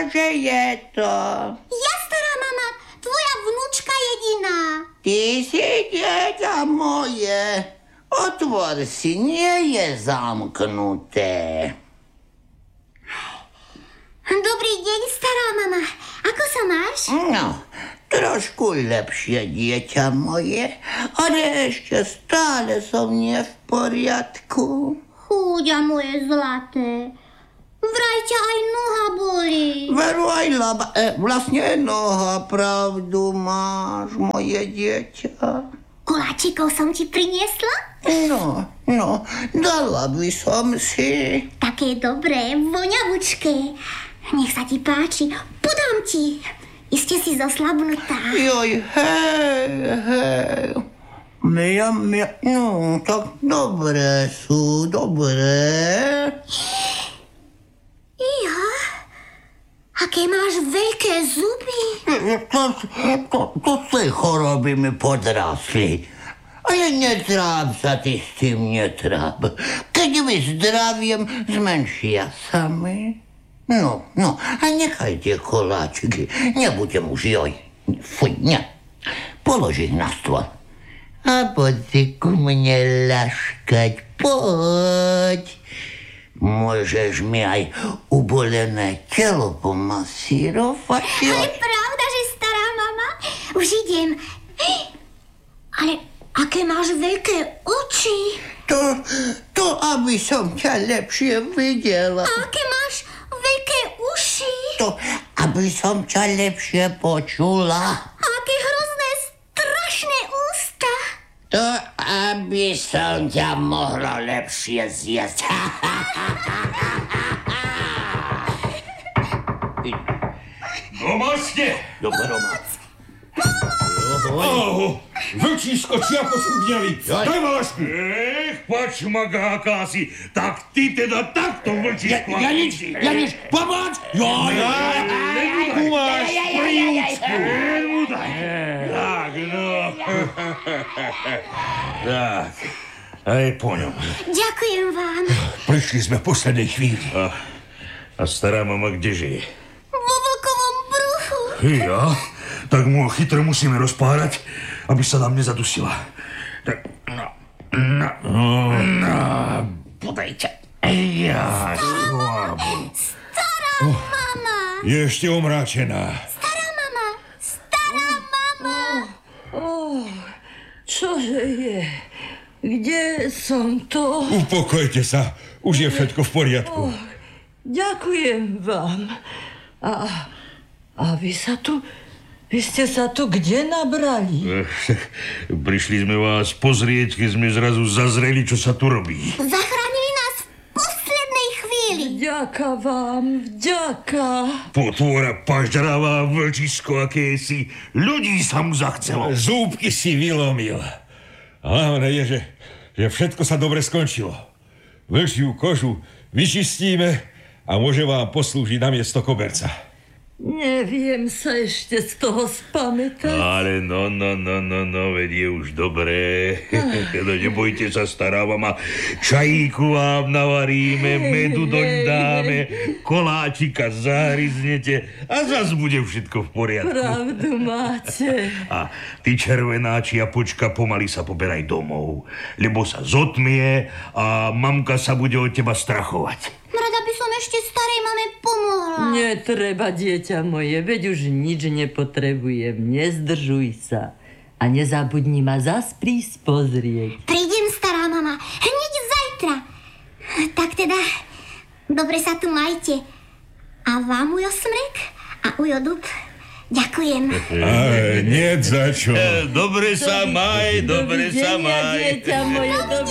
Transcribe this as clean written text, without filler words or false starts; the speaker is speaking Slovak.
že je to? Ja, stará mama, tvoja vnúčka jediná. Ty si dieťa moje. Otvor si, nie je zamknuté. Dobrý deň, stará mama. Ako sa máš? No, trošku lepšie, dieťa moje, ale ešte stále som nie v poriadku. Chúďa moje zlaté. Vraj ťa aj noha bolí. Veru aj vlastne noha, pravdu máš, moje dieťa. Koláčikov som ti priniesla? No, dala by som si. Také dobré, voňavučké. Nech sa ti páči, podám ti. Iste si zoslabnutá. Joj, hej. No, tak dobré sú, dobré. Ja? Aké máš veľké zuby. To z tej choroby mi podrasli. Ale netráp sa ty s tým, netráp. Keď vyzdraviem, zmenšia sami. No, a nechaj tie koláčiky. Nebudem už, joj. Fuj, ne. Polož ich na stôl. A poď si ku mne ľaškať, poď. Môžeš mi aj ubolené telo pomasírovať. Ale pravda, že stará mama? Už idem. Ale aké máš veľké oči. To, aby som ťa lepšie videla. A aké máš veľké uši. To, aby som ťa lepšie počula. A aké hrozné, strašné ústa. To, aby som ťa mohla lepšie zjesť. Doma ste? Doma. Vlčíško, čiako schudňali. Daj ma lašku. Pač, magáka si. Tak ty teda takto, vlčíško. Ja nič, pomôcť! Tu máš príučku. Tak, no. Tak, aj po ňom. Ďakujem vám. Prišli sme v poslednej chvíli. A stará mama kde žije? Vo vlkovom bruchu. Ja? Tak mu chytro musíme rozpárať, aby sa nám nezadusila. Tak, podajte. Stará mama. Je ešte omráčená. Stará mama. Čože je? Kde som to? Upokojte sa, už je všetko v poriadku. Ďakujem vám. A vy ste sa tu kde nabrali? Prišli sme vás pozrieť, keď sme zrazu zazreli, čo sa tu robí. Zachránili nás v poslednej chvíli. Vďaka vám, vďaka. Potvora paždravá, vlčisko akési. Ľudí sa mu zachcelo. Zúbky si vylomil. Hlavné je, že všetko sa dobre skončilo. Vlčiu kožu vyčistíme a môže vám poslúžiť namiesto koberca. Neviem sa ešte z toho spamätať. Ale no, veď je už dobré. Nebojte sa, stará mama. Čajíku vám navaríme, medu doň dáme, koláčika zahryznete a zas bude všetko v poriadku. Pravdu máte. A ty, červená čiapočka, pomaly sa poberaj domov, lebo sa zotmie a mamka sa bude od teba strachovať. Rada by som ešte starej mame pomohla. Netreba, dieťa moje, veď už nič nepotrebujem. Nezdržuj sa. A nezabudni ma zas prísť pozrieť. Prídem, stará mama, hneď zajtra. Tak teda, dobre sa tu majte. A vám, ujo Smrek a ujo Dub, ďakujem. Nie za čo. Dobre sa maj, dobre sa maj. Dieťa moje,